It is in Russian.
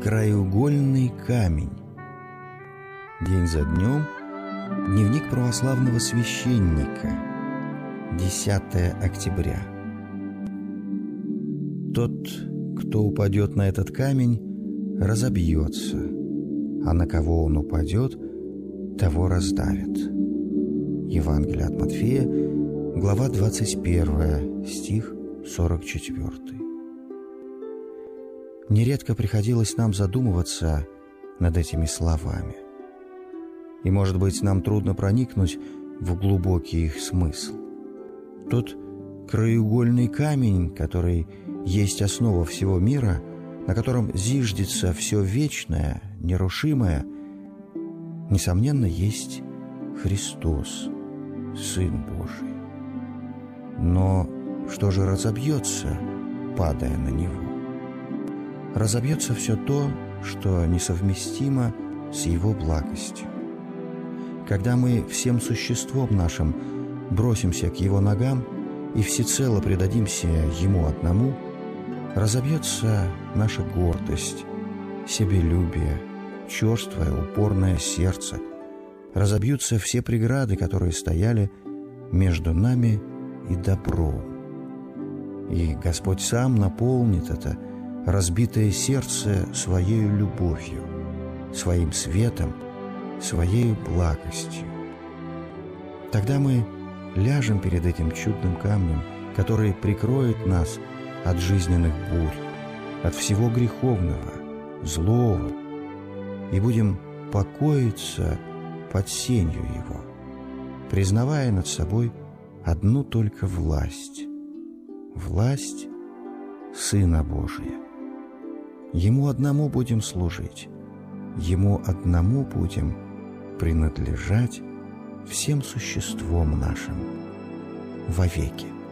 Краеугольный камень. День за днем. Дневник православного священника. 10 октября. Тот, кто упадет на этот камень, разобьется, а на кого он упадет, того раздавит. Евангелие от Матфея, глава 21, стих 44. Нередко приходилось нам задумываться над этими словами. И, может быть, нам трудно проникнуть в глубокий их смысл. Тот краеугольный камень, который есть основа всего мира, на котором зиждется все вечное, нерушимое, несомненно, есть Христос, Сын Божий. Но что же разобьется, падая на Него? Разобьется все то, что несовместимо с Его благостью. Когда мы всем существом нашим бросимся к Его ногам и всецело предадимся Ему одному, разобьется наша гордость, себелюбие, черствое, упорное сердце, разобьются все преграды, которые стояли между нами и добром. И Господь сам наполнит это разбитое сердце своей любовью, своим светом, своей благостью. Тогда мы ляжем перед этим чудным камнем, который прикроет нас от жизненных бурь, от всего греховного, злого, и будем покоиться под сенью Его, признавая над собой одну только власть — власть Сына Божия. Ему одному будем служить, Ему одному будем принадлежать всем существом нашим вовеки.